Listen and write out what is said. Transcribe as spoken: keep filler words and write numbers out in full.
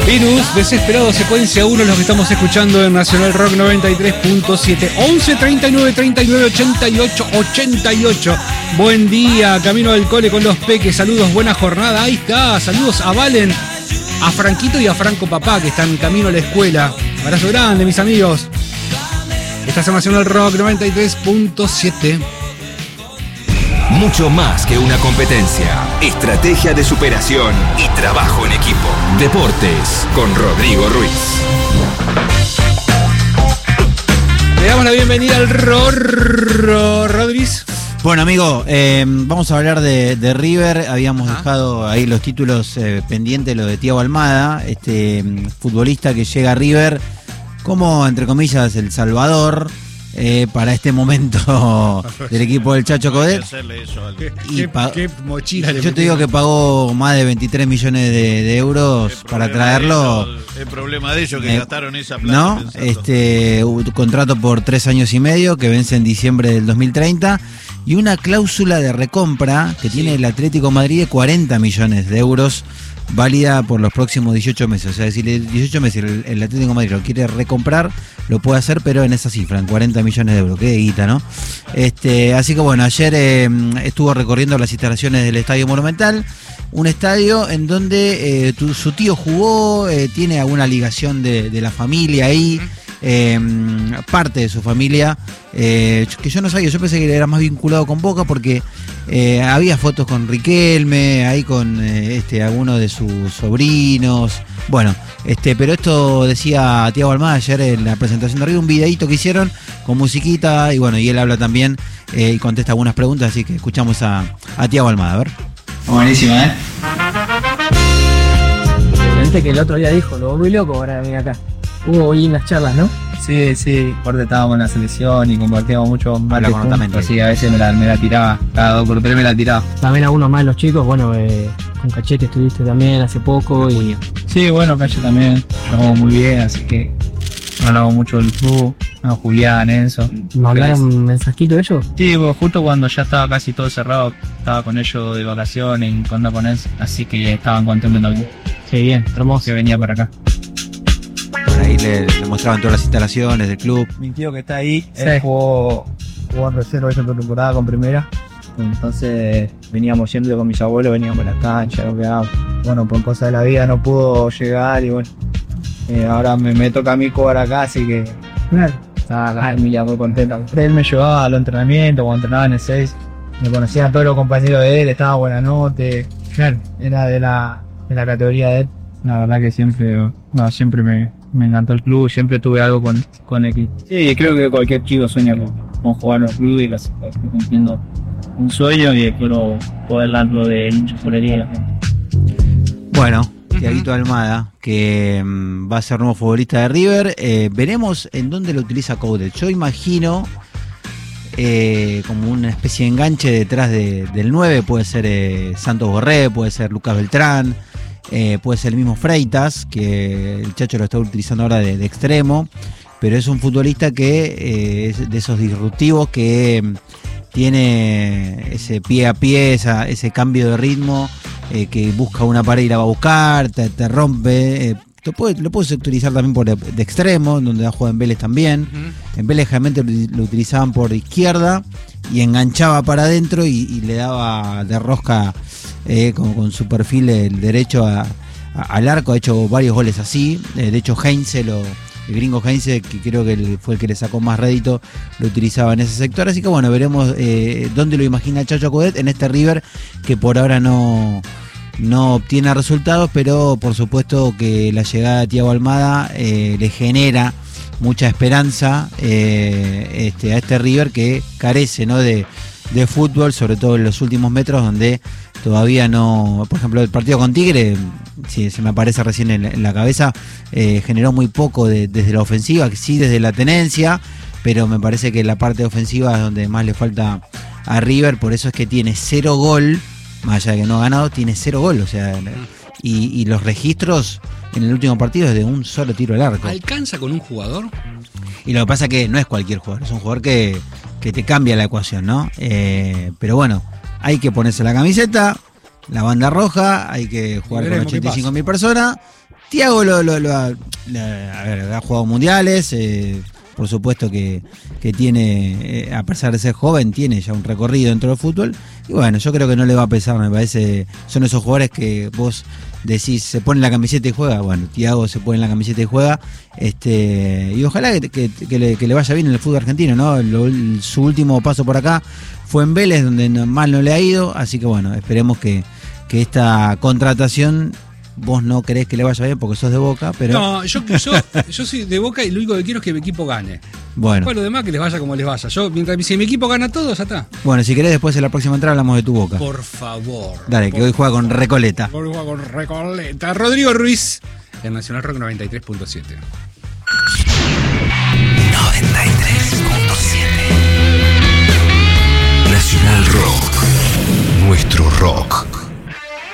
Virus, Desesperado, secuencia uno, los que estamos escuchando en Nacional Rock noventa y tres punto siete. once treinta y nueve treinta y nueve ochenta y ocho ochenta y ocho. Buen día, camino al cole con los peques. Saludos, buena jornada. Ahí está, saludos a Valen, a Franquito y a Franco Papá, que están camino a la escuela. Abrazo grande, mis amigos. Estás en Nacional Rock noventa y tres punto siete. Mucho más que una competencia, estrategia de superación y trabajo en equipo. Deportes con Rodrigo Ruiz. Le damos la bienvenida al Rorro Rodríguez. Bueno, amigo, eh, vamos a hablar de, de River. Habíamos Ajá. dejado ahí los títulos eh, pendientes, lo de Thiago Almada, este futbolista que llega a River como, entre comillas, el salvador. Eh, para este momento del equipo del Chacho Coudet. Y ¿Qué, pa- qué mochila yo te digo que pagó más de veintitrés millones de, de euros para traerlo. Ellos, el problema de ellos que eh, gastaron esa plata. No, pensando. este un contrato por tres años y medio que vence en diciembre del dos mil treinta y una cláusula de recompra que sí. tiene el Atlético de Madrid de cuarenta millones de euros. Válida por los próximos dieciocho meses. O sea, si el dieciocho meses el, el Atlético de Madrid lo quiere recomprar, lo puede hacer, pero en esa cifra, en cuarenta millones de euros. Qué guita, ¿no? Este, así que bueno, ayer eh, estuvo recorriendo las instalaciones del Estadio Monumental, un estadio en donde eh, tu, su tío jugó, eh, tiene alguna ligación de, de la familia ahí. Eh, parte de su familia, eh, que yo no sabía, yo pensé que era más vinculado con Boca porque eh, había fotos con Riquelme, ahí con eh, este, algunos de sus sobrinos. Bueno, este, pero esto decía Thiago Almada ayer en la presentación de River, un videíto que hicieron con musiquita, y bueno, y él habla también eh, y contesta algunas preguntas, así que escuchamos a, a Thiago Almada, a ver. Buenísima, ¿eh? Gente que el otro día dijo, lo volví loco ahora venir acá. Hubo hoy unas charlas, ¿no? Sí, sí, aparte estábamos en la selección y compartíamos mucho más juntos, así a veces me la, me la tiraba, cada dos por tres me la tiraba. También algunos más los chicos, bueno, eh, con Cachete estuviste también hace poco y... Sí, bueno, Cache también, jugamos muy bien, así que hablamos mucho del club, no, Julián, Enzo. ¿Me hablaron un mensajito de ellos? Sí, pues justo cuando ya estaba casi todo cerrado, estaba con ellos de vacaciones y contando con él, así que estaban contentos también. Sí, bien, hermoso. Que venía para acá. Ahí le, le mostraban todas las instalaciones del club. Mi tío que está ahí, sí. él jugó, jugó en reserva esa temporada con primera. Entonces veníamos yendo con mis abuelos, veníamos a la cancha, lo que hago. Bueno, por cosas de la vida no pudo llegar y bueno, eh, ahora me, me toca a mí jugar acá, así que claro, estaba acá Emilia muy contenta. Él me llevaba a los entrenamientos, cuando entrenaba en el seis, me conocían todos los compañeros de él, estaba Buenanote, claro, era de la, de la categoría de él. La verdad que siempre, no, siempre me, me encantó el club, siempre tuve algo con, con el equipo. Sí, creo que cualquier chico sueña con, con jugar en el club y estoy cumpliendo un sueño y espero poder darlo de mucha solería. Bueno, Thiaguito Almada, que um, va a ser nuevo futbolista de River. Eh, veremos en dónde lo utiliza Coudet. Yo imagino eh, como una especie de enganche detrás de, del nueve. Puede ser eh, Santos Borré, puede ser Lucas Beltrán. Eh, puede ser el mismo Freitas, que el Chacho lo está utilizando ahora de, de extremo, pero es un futbolista que eh, es de esos disruptivos que eh, tiene ese pie a pie, esa, ese cambio de ritmo, eh, que busca una pared y la va a buscar, te, te rompe. Eh, lo, puede, lo puedes utilizar también por de, de extremo, donde ha jugado en Vélez también. Uh-huh. En Vélez realmente lo, lo utilizaban por izquierda y enganchaba para adentro y, y le daba de rosca. Eh, con, con su perfil el derecho a, a, al arco, ha hecho varios goles así. Eh, de hecho Heinze, lo, el gringo Heinze, que creo que fue el que le sacó más rédito, lo utilizaba en ese sector. Así que bueno, veremos eh, dónde lo imagina Chacho Coudet en este River que por ahora no, no obtiene resultados, pero por supuesto que la llegada de Thiago Almada eh, le genera mucha esperanza eh, este, a este River que carece, ¿no?, de, de fútbol, sobre todo en los últimos metros, donde todavía no, por ejemplo, el partido con Tigre, si se me aparece recién en la, en la cabeza, eh, generó muy poco de, desde la ofensiva, que sí desde la tenencia, pero me parece que la parte ofensiva es donde más le falta a River, por eso es que tiene cero gol, más allá de que no ha ganado, tiene cero gol, o sea, y, y los registros en el último partido es de un solo tiro al arco. ¿Alcanza con un jugador? Y lo que pasa es que no es cualquier jugador, es un jugador que, que te cambia la ecuación, ¿no? Eh, pero bueno, hay que ponerse la camiseta, la banda roja, hay que jugar con ochenta y cinco mil personas Thiago lo, lo, lo ha, la- a ver, ha jugado mundiales, eh, por supuesto que, que tiene, eh, a pesar de ser joven, tiene ya un recorrido dentro del fútbol. Y bueno, yo creo que no le va a pesar, me parece. Son esos jugadores que vos decís, se pone la camiseta y juega. Bueno, Thiago se pone la camiseta y juega. Este, y ojalá que, que, que le, que le vaya bien en el fútbol argentino, ¿no? Lo- el- su último paso por acá fue en Vélez, donde no- mal no le ha ido. Así que bueno, esperemos que, que esta contratación. Vos no querés que le vaya bien porque sos de Boca, pero No, yo, yo, yo soy de Boca y lo único que quiero es que mi equipo gane. bueno. Después lo demás que les vaya como les vaya. Yo, mientras si mi equipo gana todo, ya está. Bueno, si querés después en la próxima entrada hablamos de tu Boca. Por favor. Dale, que hoy juega con Recoleta. Hoy juega con Recoleta. Rodrigo Ruiz, en Nacional Rock noventa y tres punto siete. noventa y tres punto siete. Nacional Rock. Nuestro rock.